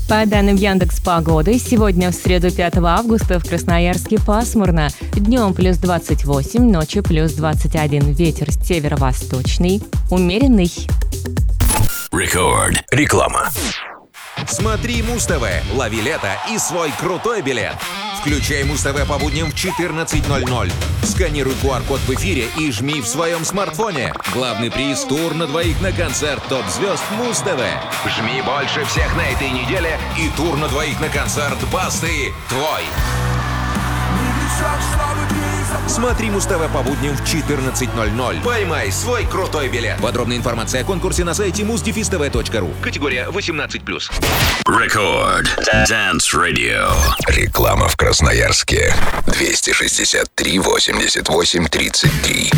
По данным Яндекс.Погоды, сегодня в среду 5 августа в Красноярске пасмурно. Днем плюс 28, ночью плюс 21. Ветер северо-восточный, умеренный. Рекорд. Реклама. Смотри Муз-ТВ, лови лето и свой крутой билет. Включай Муз-ТВ по будням в 14:00. Сканируй QR-код в эфире и жми в своем смартфоне. Главный приз — тур на двоих на концерт топ-звезд Муз-ТВ. Жми больше всех на этой неделе, и тур на двоих на концерт Басты твой. Смотри Муз-ТВ по будням в 14:00. Поймай свой крутой билет. Подробная информация о конкурсе на сайте muz-tv.ru. Категория 18+. Рекорд. Dance Radio. Реклама в Красноярске. 263 88 33.